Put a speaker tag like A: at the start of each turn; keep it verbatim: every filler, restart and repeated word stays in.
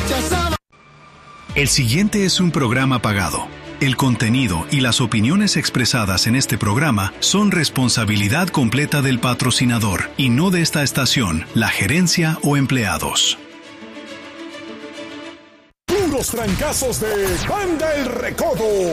A: El siguiente es un programa pagado. El contenido y las opiniones expresadas en este programa son responsabilidad completa del patrocinador y no de esta estación, la gerencia o empleados.
B: Puros trancazos de Banda El Recodo.